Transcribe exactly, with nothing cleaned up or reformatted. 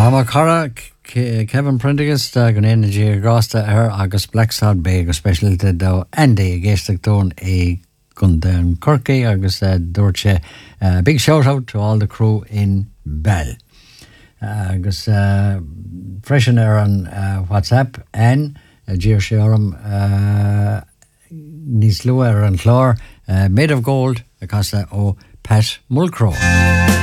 Tá cara Kevin Prendergast gan éanaí rásta ar agus Blacksod Bay agus specialte do Andy géisteach tún é gun den Corky agus uh, dúirte uh, big shout out to all the crew in Bell. Uh, agus uh, freisin ar an uh, WhatsApp an uh, dír sé orm uh, níos lua ar an chlár uh, Made of Gold a casa ó Pat Mulcrow.